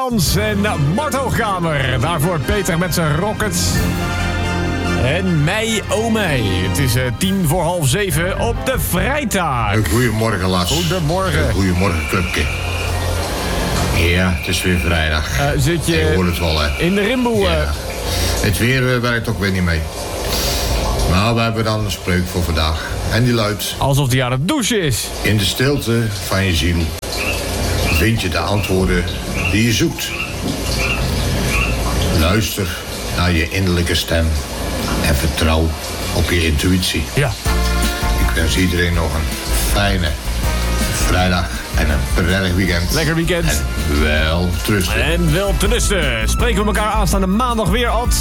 Hans en Mart Hoogkamer. Daarvoor Peter met zijn Rockets. En mij, oh mij. Het is 6:10 op de vrijdag. Goedemorgen, Lars. Goedemorgen. Goedemorgen, clubje. Ja, het is weer vrijdag. Zit je hoort het wel, hè? in de rimboe? Ja. Het weer werkt ook weer niet mee. Maar we hebben dan een spreuk voor vandaag. En die luidt: Alsof die aan het douchen is. in de stilte van je ziel vind je de antwoorden die je zoekt. Luister naar je innerlijke stem en vertrouw op je intuïtie. Ja. Ik wens iedereen nog een fijne vrijdag en een prettig weekend. Lekker weekend. En wel trusten. En wel te rusten. Spreken we elkaar aanstaande maandag weer, Ad.